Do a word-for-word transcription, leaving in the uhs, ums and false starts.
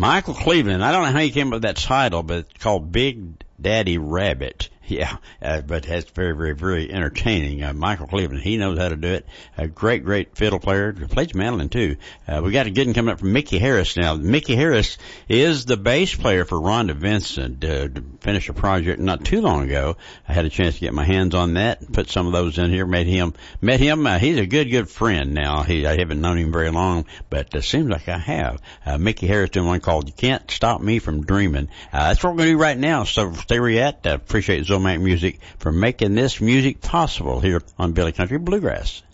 Michael Cleveland. I don't know how he came up with that title, but it's called Big Daddy Rabbit. Yeah, uh, but that's very, very, very entertaining. Uh, Michael Cleveland, he knows how to do it. A great, great fiddle player. Plays mandolin, too. Uh, we got a good one coming up from Mickey Harris now. Mickey Harris is the bass player for Rhonda Vincent. Uh, to finish a project not too long ago. I had a chance to get my hands on that, put some of those in here, met him. Met him. Uh, he's a good, good friend now. He, I haven't known him very long, but it uh, seems like I have. Uh, Mickey Harris doing one called You Can't Stop Me From Dreaming. Uh, that's what we're going to do right now. So stay where you're at. Uh, appreciate Zomac Music for making this music possible here on Billy Country Bluegrass.